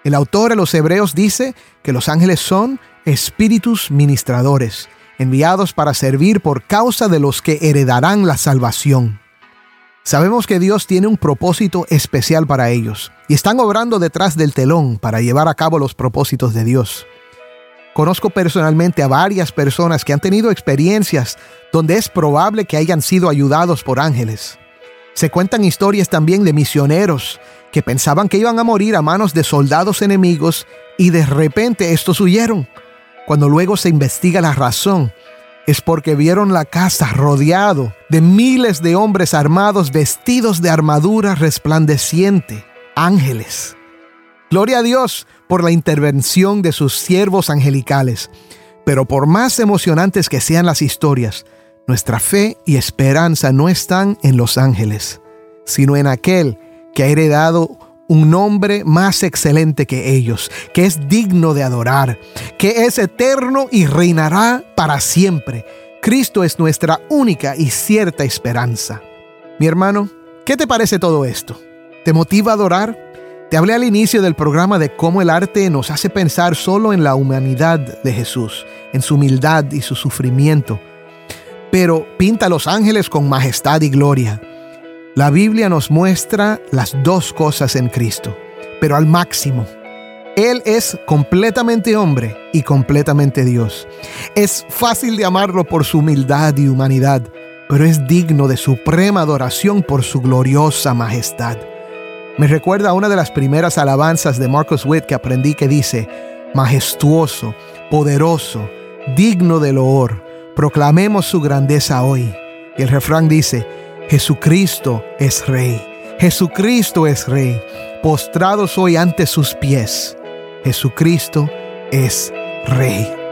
El autor a los Hebreos dice que los ángeles son espíritus ministradores, enviados para servir por causa de los que heredarán la salvación. Sabemos que Dios tiene un propósito especial para ellos y están obrando detrás del telón para llevar a cabo los propósitos de Dios. Conozco personalmente a varias personas que han tenido experiencias donde es probable que hayan sido ayudados por ángeles. Se cuentan historias también de misioneros que pensaban que iban a morir a manos de soldados enemigos y de repente estos huyeron. Cuando luego se investiga la razón, es porque vieron la casa rodeado de miles de hombres armados vestidos de armadura resplandeciente, ángeles. Gloria a Dios por la intervención de sus siervos angelicales. Pero por más emocionantes que sean las historias, nuestra fe y esperanza no están en los ángeles, sino en aquel que ha heredado un nombre más excelente que ellos, que es digno de adorar, que es eterno y reinará para siempre. Cristo es nuestra única y cierta esperanza. Mi hermano, ¿qué te parece todo esto? ¿Te motiva a adorar? Te hablé al inicio del programa de cómo el arte nos hace pensar solo en la humanidad de Jesús, en su humildad y su sufrimiento. Pero pinta a los ángeles con majestad y gloria. La Biblia nos muestra las dos cosas en Cristo, pero al máximo. Él es completamente hombre y completamente Dios. Es fácil de amarlo por su humildad y humanidad, pero es digno de suprema adoración por su gloriosa majestad. Me recuerda a una de las primeras alabanzas de Marcus Witt que aprendí que dice: majestuoso, poderoso, digno de loor, proclamemos su grandeza hoy. Y el refrán dice: Jesucristo es Rey, Jesucristo es Rey, postrado soy ante sus pies, Jesucristo es Rey.